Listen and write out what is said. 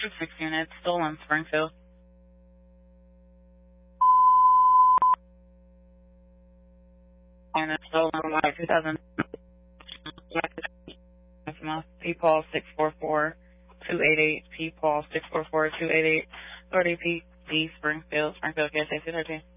6 units, stolen, Springfield. And it's stolen like 2000. P-Paul 644-288, P-Paul 644-288, 30 P-D, Springfield, KSA 213.